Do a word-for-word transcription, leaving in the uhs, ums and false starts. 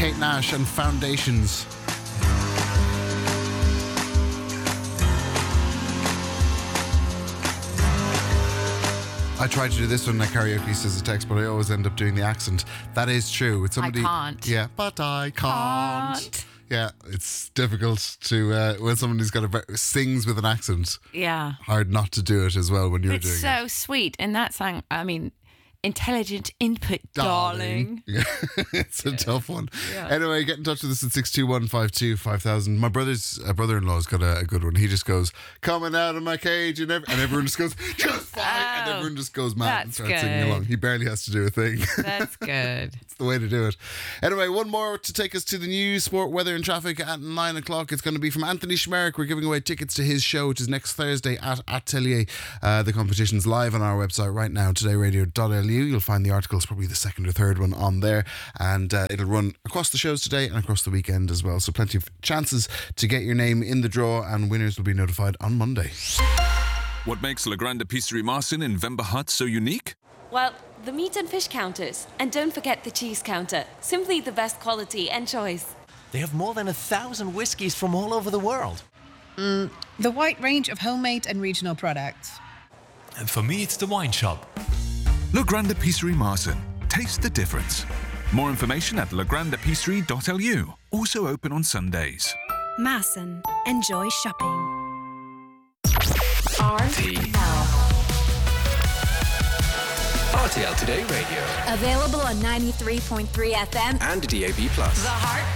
Kate Nash and Foundations. I tried to do this one at karaoke as a text, but I always end up doing the accent. That is true. It's somebody, I can't. Yeah, but I can't. Can't. Yeah, it's difficult to uh, when somebody's got a ver- sings with an accent. Yeah. Hard not to do it as well when you're It's doing so it. sweet. And that song, I mean, intelligent input, darling. Yeah, it's a yeah. tough one. Yeah. Anyway, get in touch with us at six two one five two five thousand. My brother's uh, brother-in-law's got a, a good one. He just goes, coming out of my cage, and, ev- and everyone just goes, just fine. Oh, and everyone just goes mad and starts good. singing along. He barely has to do a thing. That's good. It's the way to do it. Anyway, one more to take us to the news, sport, weather and traffic at nine o'clock. It's going to be from Anthony Schmerich. We're giving away tickets to his show, which is next Thursday at Atelier. Uh, the competition's live on our website right now, today radio dot l u. You'll find the article. It's probably the second or third one on there, and uh, it'll run across the shows today and across the weekend as well, so plenty of chances to get your name in the draw, and winners will be notified on Monday. What makes La Grande Épicerie Marcin in Vemba Hut so unique? Well, the meat and fish counters, and don't forget the cheese counter. Simply the best quality and choice. They have more than a thousand whiskies from all over the world. Mm, the wide range of homemade and regional products. And for me, it's the wine shop. La Grande Épicerie Marcin. Taste the difference. More information at la grande épicerie dot l u. Also open on Sundays. Marcin. Enjoy shopping. R T L. R T L Today Radio. Available on ninety-three point three F M and D A B plus. The Heart